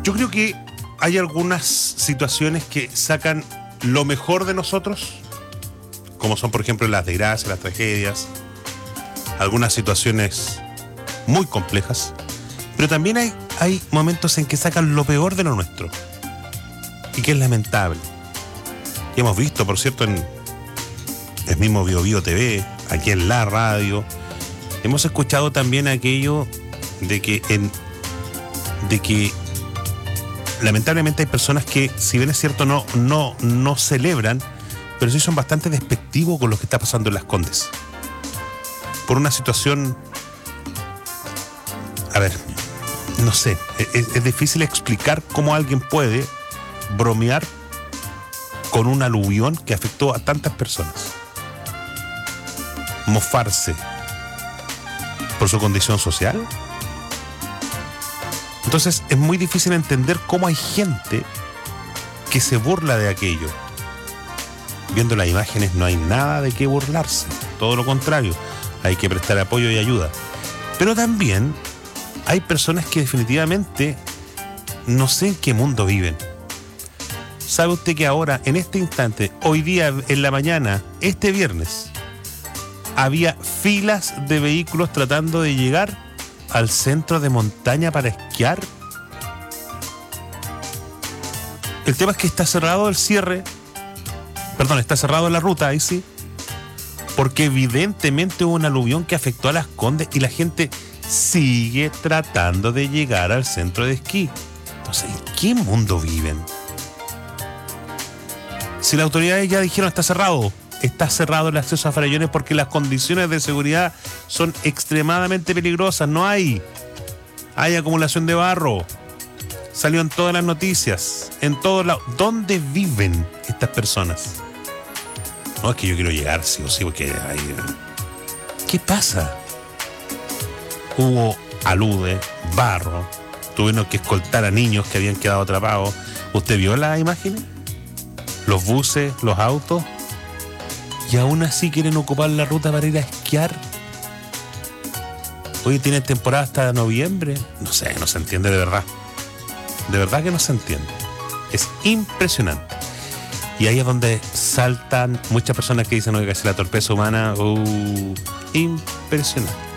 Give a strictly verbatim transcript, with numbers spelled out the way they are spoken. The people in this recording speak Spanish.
Yo creo que hay algunas situaciones que sacan lo mejor de nosotros, como son, por ejemplo, las desgracias, las tragedias, algunas situaciones muy complejas, pero también hay, hay momentos en que sacan lo peor de lo nuestro, y que es lamentable. Y hemos visto, por cierto, en el mismo Bio Bio T V, aquí en la radio, hemos escuchado también aquello de que en, de que lamentablemente hay personas que, si bien es cierto, no, no, no celebran, pero sí son bastante despectivos con lo que está pasando en Las Condes. Por una situación, a ver, no sé, es, es difícil explicar cómo alguien puede bromear con un aluvión que afectó a tantas personas. Mofarse por su condición social. Entonces es muy difícil entender cómo hay gente que se burla de aquello. Viendo las imágenes no hay nada de qué burlarse, todo lo contrario, hay que prestar apoyo y ayuda. Pero también hay personas que definitivamente no sé en qué mundo viven. ¿Sabe usted que ahora, en este instante, hoy día, en la mañana, este viernes, había filas de vehículos tratando de llegar al centro de montaña para esquiar? El tema es que está cerrado el cierre, perdón, está cerrado la ruta, ahí sí, porque evidentemente hubo un aluvión que afectó a Las Condes y la gente sigue tratando de llegar al centro de esquí. Entonces, ¿en qué mundo viven? Si las autoridades ya dijeron está cerrado, está cerrado el acceso a Farellones porque las condiciones de seguridad son extremadamente peligrosas. No hay, hay acumulación de barro. Salió en todas las noticias, en todos lados. ¿Dónde viven estas personas? No, es que yo quiero llegar, sí o sí, porque hay... ¿Qué pasa? Hubo alude, barro, tuvieron que escoltar a niños que habían quedado atrapados. ¿Usted vio las imágenes? Los buses, los autos. Y aún así quieren ocupar la ruta para ir a esquiar. Hoy tienen temporada hasta noviembre. No sé, no se entiende de verdad. De verdad que no se entiende. Es impresionante. Y ahí es donde saltan muchas personas que dicen, oiga, si la torpeza humana, uh, impresionante.